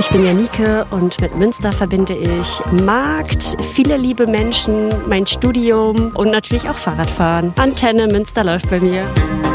Ich bin Janike und mit Münster verbinde ich Markt, viele liebe Menschen, mein Studium und natürlich auch Fahrradfahren. Antenne Münster läuft bei mir.